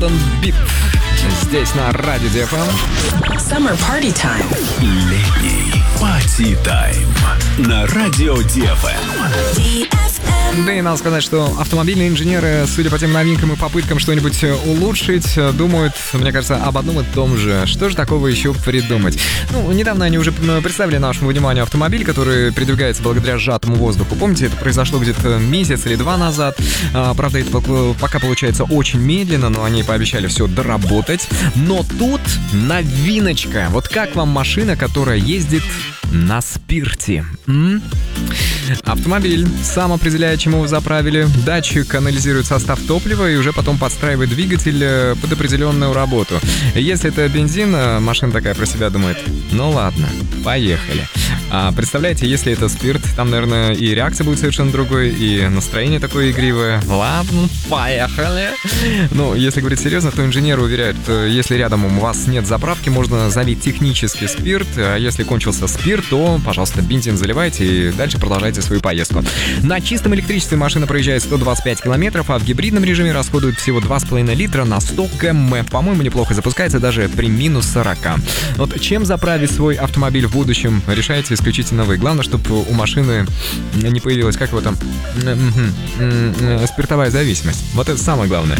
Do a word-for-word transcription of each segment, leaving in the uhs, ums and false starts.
London Beat. Здесь на Радио ди эф эм. Summer Party Time. Летний Party Time на Радио ди эф эм. Да и надо сказать, что автомобильные инженеры, судя по тем новинкам и попыткам что-нибудь улучшить, думают, мне кажется, об одном и том же. Что же такого еще придумать? Ну, недавно они уже представили нашему вниманию автомобиль, который передвигается благодаря сжатому воздуху. Помните, это произошло где-то месяц или два назад. Правда, это пока получается очень медленно, но они пообещали все доработать. Но тут новиночка. Вот как вам машина, которая ездит на спирте? М? Автомобиль сам определяет, чему вы заправили. Датчик анализирует состав топлива и уже потом подстраивает двигатель под определенную работу. Если это бензин, машина такая про себя думает: ну ладно, поехали. А представляете, если это спирт, там, наверное, и реакция будет совершенно другой, и настроение такое игривое. Ладно, поехали. Ну, если говорить серьезно, то инженеры уверяют, если рядом у вас нет заправки, можно залить технический спирт, а если кончился спирт, то, пожалуйста, бензин заливайте и дальше продолжайте свою поездку. На чистом электричестве машина проезжает сто двадцать пять километров, а в гибридном режиме расходует всего два с половиной литра на сто километров. По-моему, неплохо запускается даже при минус сорок. Вот чем заправить свой автомобиль в будущем, решайте исключительно вы. Главное, чтобы у машины не появилась, как его там, спиртовая зависимость. Вот это самое главное.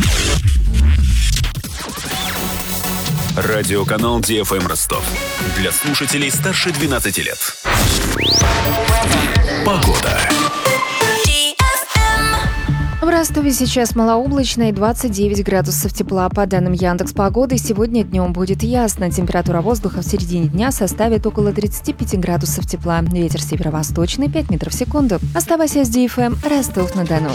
Радиоканал ди эф эм Ростов. Для слушателей старше двенадцати лет. Погода. В Ростове сейчас малооблачно и двадцать девять градусов тепла. По данным Яндекс.Погоды, сегодня днем будет ясно. Температура воздуха в середине дня составит около тридцать пять градусов тепла. Ветер северо-восточный пять метров в секунду. Оставайся с ди эф эм, Ростов-на-Дону.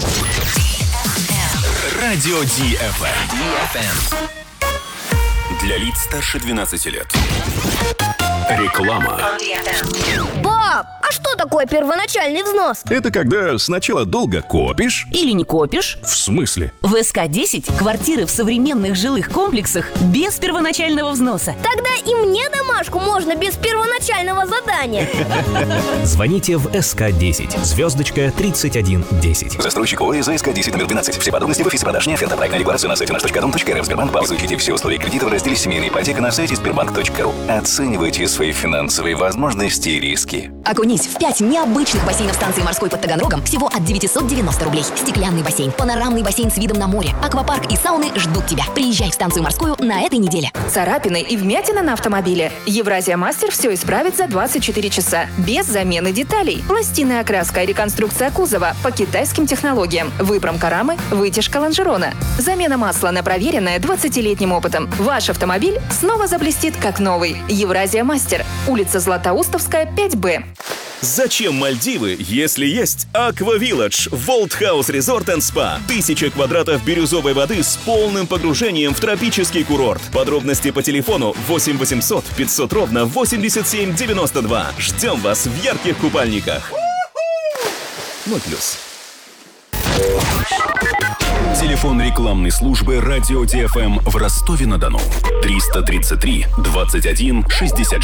Радио ди эф эм. Для лиц старше двенадцати лет. Реклама. Пап, а что такое первоначальный взнос? Это когда сначала долго копишь. Или не копишь. В смысле? В эс ка десять квартиры в современных жилых комплексах без первоначального взноса. Тогда и мне домашку можно без первоначального задания. Звоните в эс ка десять, звездочка тридцать один десять. Застройщик ОАО эс ка десять номер двенадцать. Все подробности в офисе продаж. Оферта проектная декларация на сайте наш точка дом точка эр эф. Сбербанк. Пауза. Изучите все условия кредита в разделе «Семейная ипотека» на сайте сбербанк точка ру. Оценивайте свои финансовые возможности и риски. Окунись в пять необычных бассейнов станции морской под Таганрогом всего от девятьсот девяносто рублей. Стеклянный бассейн, панорамный бассейн с видом на море, аквапарк и сауны ждут тебя. Приезжай в станцию морскую на этой неделе. Царапины и вмятина на автомобиле. Евразия Мастер все исправит за двадцать четыре часа. Без замены деталей. Пластинная окраска и реконструкция кузова по китайским технологиям. Выпромка рамы, вытяжка лонжерона. Замена масла на проверенное двадцатилетним опытом. Ваш автомобиль снова заблестит как новый. Евразия Мастер. Улица Златоустовская, пять бэ. Зачем Мальдивы, если есть Aqua Village, World House Resort and Spa? Тысяча квадратов бирюзовой воды с полным погружением в тропический курорт. Подробности по телефону восемь восемьсот пятьсот ровно восемьдесят семь девяносто два. Ждем вас в ярких купальниках. ноль плюс. Телефон рекламной службы Радио ди эф эм в Ростове-на-Дону. триста тридцать три двадцать один шестьдесят